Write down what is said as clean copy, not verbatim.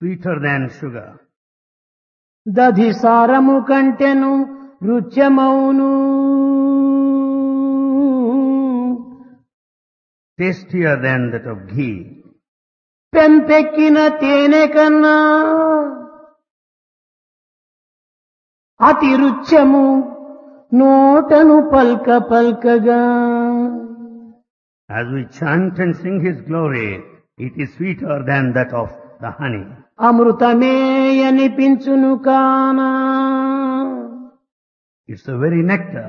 sweeter than sugar. దధి సారము కంటెను రుచ్యమౌను Tastier than that of ghee. పెంపెక్కిన తేనె కన్నా అతి రుచ్యము నోటను పల్క పల్కగా As we chant and sing His glory, it is sweeter than that of the honey. అమృతమే అనిపించును కానా It's the very nectar